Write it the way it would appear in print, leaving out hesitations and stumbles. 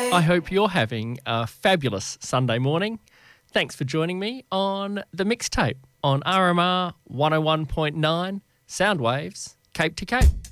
I hope you're having a fabulous Sunday morning. Thanks for joining me on The Mixtape on RMR 101.9 Soundwaves, Cape to Cape.